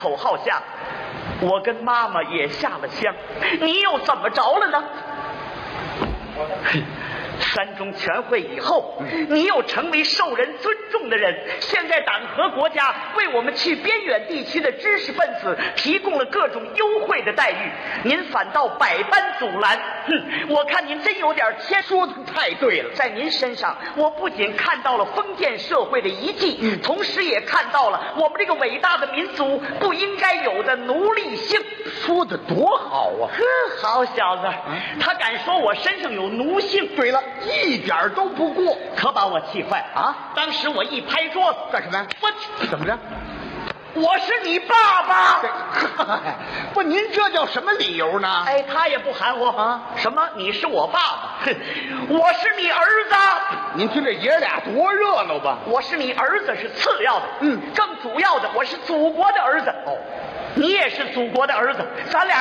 口号下，我跟妈妈也下了乡，你又怎么着了呢？三中全会以后，你又成为受人尊重的人。现在党和国家为我们去边远地区的知识分子提供了各种优惠的待遇，您反倒百般阻拦。我看您真有点天。 说的太对了， 在您身上，我不仅看到了封建社会的遗迹，同时也看到了我们这个伟大的民族不应该有的奴隶性。 说的多好啊！ 好小子，他敢说我身上有奴性。 对了，一点都不过， 可把我气坏啊！ 当时我一拍桌子， 干什么呀？ 我怎么着？ 我是你爸爸。 不，您这叫什么理由呢？ 哎，他也不含糊啊！ 什么？你是我爸爸？我是你儿子。 您听这爷俩多热闹吧？ 我是你儿子是次要的， 更主要的，我是祖国的儿子。 哦， 你也是祖国的儿子，咱俩